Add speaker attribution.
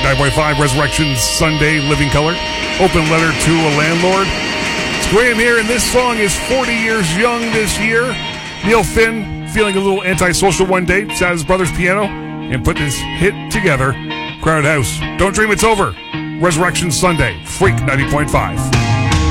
Speaker 1: 9.5 Resurrection Sunday, Living Color. Open Letter to a Landlord. It's Graham here, and this song is 40 years young this year. Neil Finn feeling a little antisocial one day, sat at his brother's piano and put this hit together. Crowded House. Don't Dream It's Over. Resurrection Sunday. Freak 90.5.